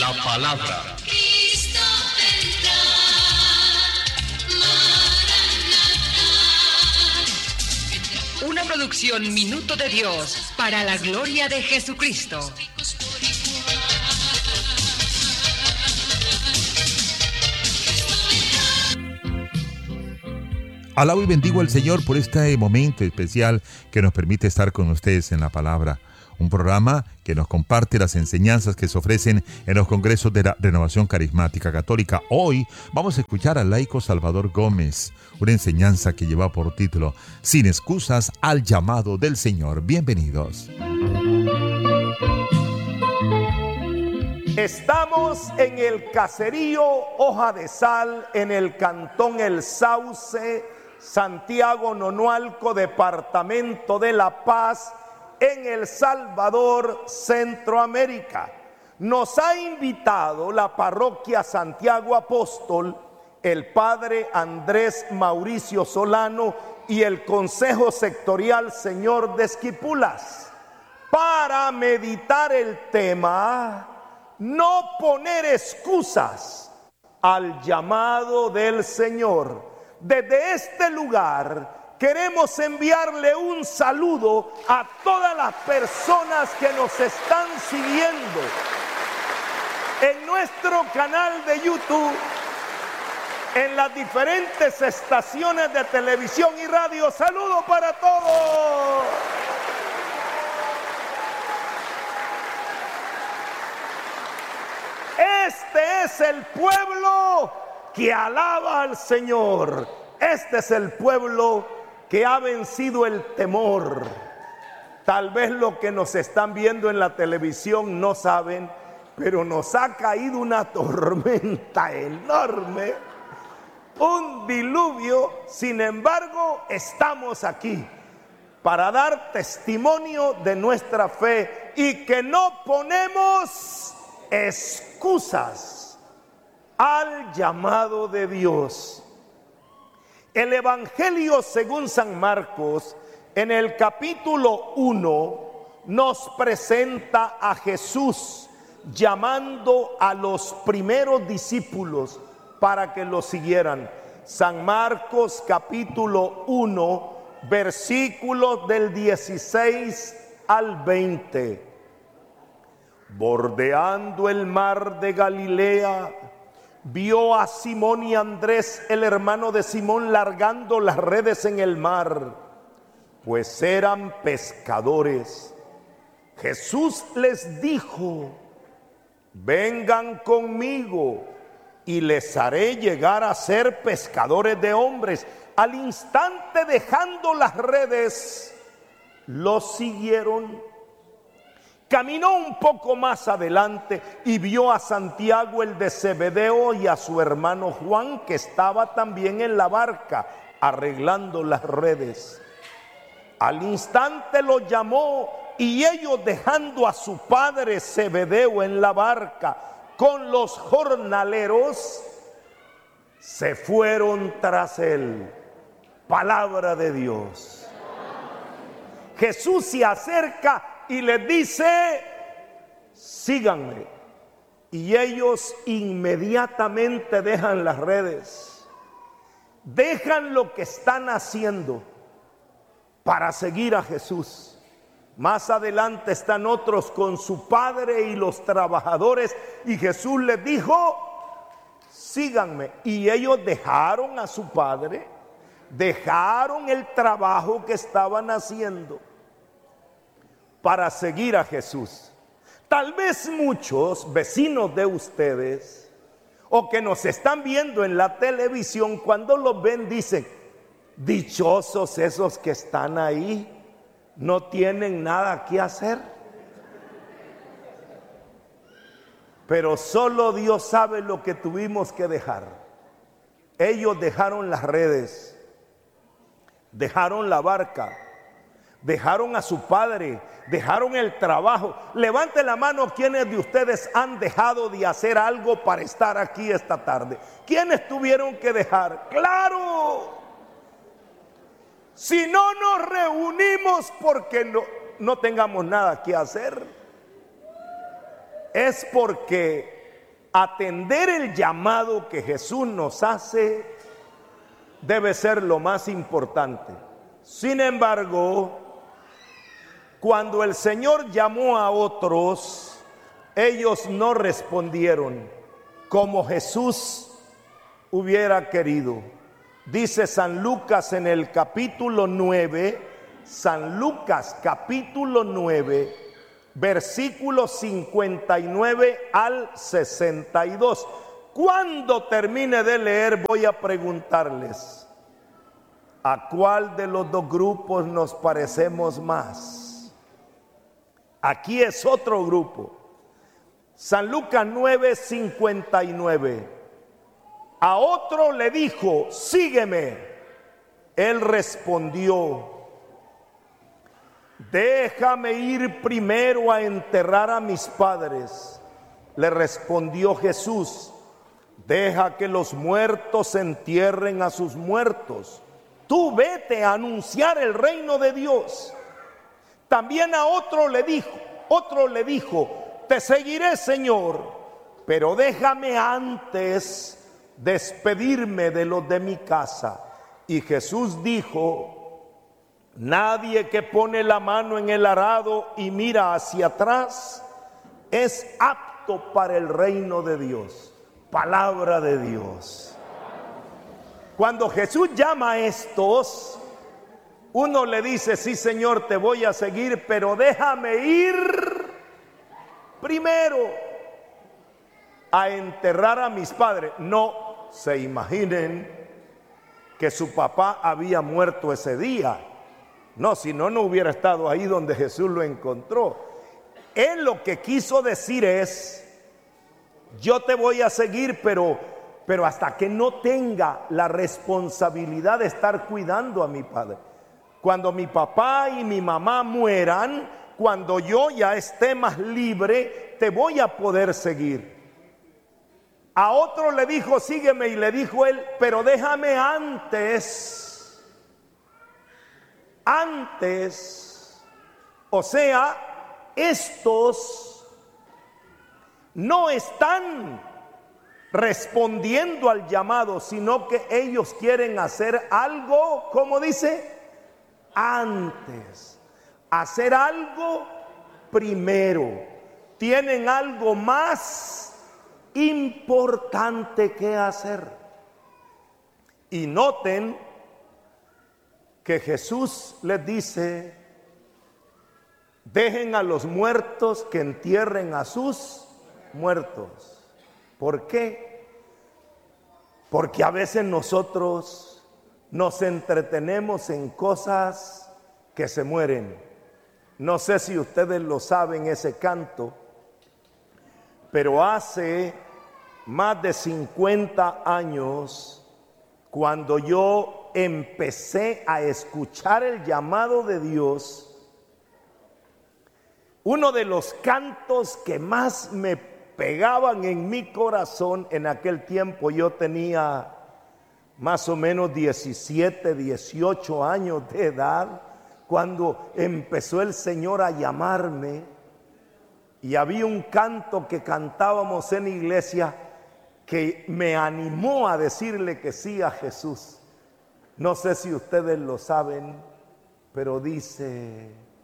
la palabra. Cristo vendrá, Maranatha. Una producción Minuto de Dios para la gloria de Jesucristo. Alabo y bendigo al Señor por este momento especial que nos permite estar con ustedes en la palabra. Un programa que nos comparte las enseñanzas que se ofrecen en los congresos de la Renovación Carismática Católica. Hoy vamos a escuchar al laico Salvador Gómez, una enseñanza que lleva por título Sin excusas al llamado del Señor. Bienvenidos. Estamos en el caserío Hoja de Sal, en el cantón El Sauce, Santiago Nonualco, departamento de La Paz, en El Salvador, Centroamérica. Nos ha invitado la parroquia Santiago Apóstol, el padre Andrés Mauricio Solano y el consejo sectorial Señor de Esquipulas para meditar el tema no poner excusas al llamado del Señor. Desde este lugar queremos enviarle un saludo a todas las personas que nos están siguiendo en nuestro canal de YouTube, en las diferentes estaciones de televisión y radio. Saludo para todos. Este es el pueblo que alaba al Señor. Este es el pueblo que ha vencido el temor. Tal vez lo que nos están viendo en la televisión no saben, pero nos ha caído una tormenta enorme, un diluvio. Sin embargo, estamos aquí para dar testimonio de nuestra fe y que no ponemos excusas al llamado de Dios. El Evangelio según San Marcos, en el capítulo 1, nos presenta a Jesús llamando a los primeros discípulos para que lo siguieran. San Marcos capítulo 1, versículos del 16 al 20. Bordeando el mar de Galilea, vio a Simón y Andrés, el hermano de Simón, largando las redes en el mar, pues eran pescadores. Jesús les dijo: vengan conmigo y les haré llegar a ser pescadores de hombres. Al instante, dejando las redes, los siguieron. Caminó un poco más adelante y vio a Santiago el de Zebedeo y a su hermano Juan, que estaba también en la barca arreglando las redes. Al instante los llamó y ellos, dejando a su padre Zebedeo en la barca con los jornaleros, se fueron tras él. Palabra de Dios. Jesús se acerca y les dice: síganme. Y ellos inmediatamente dejan las redes, dejan lo que están haciendo para seguir a Jesús. Más adelante están otros con su padre y los trabajadores, y Jesús les dijo: síganme. Y ellos dejaron a su padre, dejaron el trabajo que estaban haciendo para seguir a Jesús. Tal vez muchos vecinos de ustedes, o que nos están viendo en la televisión, cuando los ven dicen: dichosos esos que están ahí, no tienen nada que hacer. Pero solo Dios sabe lo que tuvimos que dejar. Ellos dejaron las redes, dejaron la barca, dejaron a su padre, dejaron el trabajo. Levante la mano quienes de ustedes han dejado de hacer algo para estar aquí esta tarde. ¿Quiénes tuvieron que dejar? ¡Claro! Si no nos reunimos porque no tengamos nada que hacer, es porque atender el llamado que Jesús nos hace debe ser lo más importante. Sin embargo, cuando el Señor llamó a otros, ellos no respondieron como Jesús hubiera querido. Dice San Lucas en el capítulo 9, San Lucas capítulo 9, versículos 59 al 62. Cuando termine de leer voy a preguntarles, ¿a cuál de los dos grupos nos parecemos más? Aquí es otro grupo. San Lucas 9, 59. A otro le dijo, sígueme. Él respondió, déjame ir primero a enterrar a mis padres. Le respondió Jesús, deja que los muertos entierren a sus muertos. Tú vete a anunciar el reino de Dios. También a otro le dijo, te seguiré, Señor, pero déjame antes despedirme de los de mi casa. Y Jesús dijo, nadie que pone la mano en el arado y mira hacia atrás es apto para el reino de Dios. Palabra de Dios. Cuando Jesús llama a estos, uno le dice, sí, Señor, te voy a seguir, pero déjame ir primero a enterrar a mis padres. No se imaginen que su papá había muerto ese día. No, si no, no hubiera estado ahí donde Jesús lo encontró. Él lo que quiso decir es, yo te voy a seguir, pero hasta que no tenga la responsabilidad de estar cuidando a mi padre. Cuando mi papá y mi mamá mueran, cuando yo ya esté más libre, te voy a poder seguir. A otro le dijo, sígueme, y le dijo él, pero déjame antes. O sea, estos no están respondiendo al llamado, sino que ellos quieren hacer algo, ¿cómo dice? Antes. Hacer algo primero. Tienen algo más importante que hacer. Y noten que Jesús les dice, dejen a los muertos que entierren a sus muertos. ¿Por qué? Porque a veces nosotros nos entretenemos en cosas que se mueren. No sé si ustedes lo saben ese canto, pero hace más de 50 años, cuando yo empecé a escuchar el llamado de Dios, uno de los cantos que más me pegaban en mi corazón, en aquel tiempo yo tenía más o menos 17, 18 años de edad, cuando empezó el Señor a llamarme, y había un canto que cantábamos en iglesia que me animó a decirle que sí a Jesús. No sé si ustedes lo saben, pero dice,